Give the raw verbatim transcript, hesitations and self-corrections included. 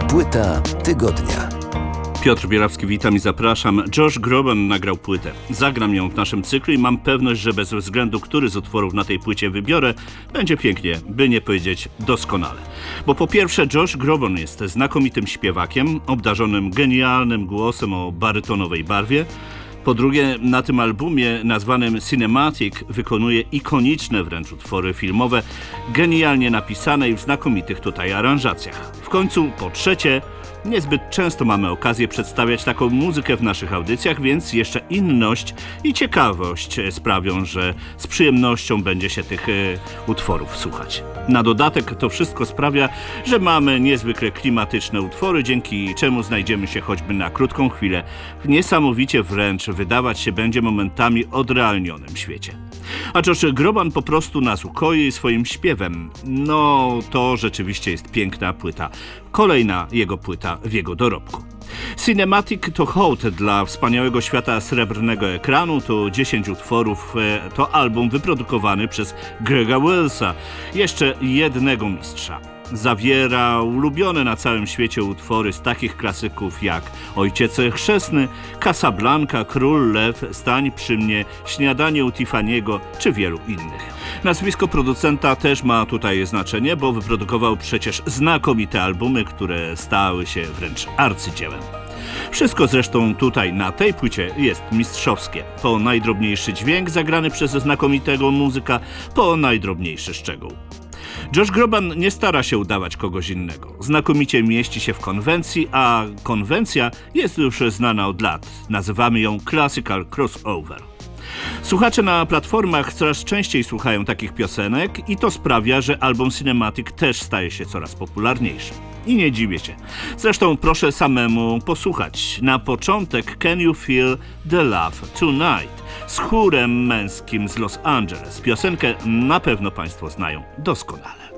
Płyta tygodnia. Piotr Bierawski, witam i zapraszam. Josh Groban nagrał płytę. Zagram ją w naszym cyklu i mam pewność, że bez względu, który z utworów na tej płycie wybiorę, będzie pięknie, by nie powiedzieć doskonale. Bo po pierwsze, Josh Groban jest znakomitym śpiewakiem, obdarzonym genialnym głosem o barytonowej barwie. Po drugie, na tym albumie nazwanym Cinematic wykonuje ikoniczne wręcz utwory filmowe, genialnie napisane i w znakomitych tutaj aranżacjach. W końcu, po trzecie, niezbyt często mamy okazję przedstawiać taką muzykę w naszych audycjach, więc jeszcze inność i ciekawość sprawią, że z przyjemnością będzie się tych e, utworów słuchać. Na dodatek to wszystko sprawia, że mamy niezwykle klimatyczne utwory, dzięki czemu znajdziemy się choćby na krótką chwilę w niesamowicie wręcz wydawać się będzie momentami odrealnionym świecie. A Josh Groban po prostu nas ukoi swoim śpiewem. No, to rzeczywiście jest piękna płyta. Kolejna jego płyta w jego dorobku. Cinematic to hołd dla wspaniałego świata srebrnego ekranu, to dziesięć utworów, to album wyprodukowany przez Grega Willsa, jeszcze jednego mistrza. Zawiera ulubione na całym świecie utwory z takich klasyków jak Ojciec Chrzestny, Casablanca, Król Lew, Stań przy mnie, Śniadanie u Tiffany'ego czy wielu innych. Nazwisko producenta też ma tutaj znaczenie, bo wyprodukował przecież znakomite albumy, które stały się wręcz arcydziełem. Wszystko zresztą tutaj na tej płycie jest mistrzowskie. Po najdrobniejszy dźwięk zagrany przez znakomitego muzyka, po najdrobniejszy szczegół. Josh Groban nie stara się udawać kogoś innego. Znakomicie mieści się w konwencji, a konwencja jest już znana od lat. Nazywamy ją Classical Crossover. Słuchacze na platformach coraz częściej słuchają takich piosenek i to sprawia, że album Cinematic też staje się coraz popularniejszy. I nie dziwię się. Zresztą proszę samemu posłuchać. Na początek Can You Feel the Love Tonight z chórem męskim z Los Angeles. Piosenkę na pewno Państwo znają doskonale.